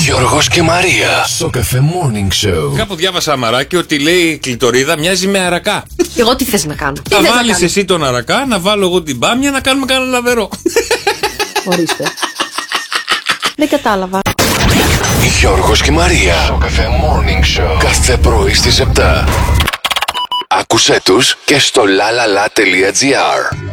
Γιώργος και Μαρία στο Cafe Morning Show. Κάπου διάβασα αμαράκι ότι λέει η κλειτορίδα μοιάζει με αρακά. Και εγώ τι θες να κάνω? Θα βάλεις εσύ τον αρακά, να βάλω εγώ την μπάμια, να κάνουμε κανένα λαβερό. Ορίστε. Δεν κατάλαβα. Γιώργος και Μαρία στο Cafe Morning Show. Κάθε πρωί στις 7. Άκουσέ τους και στο lalala.gr.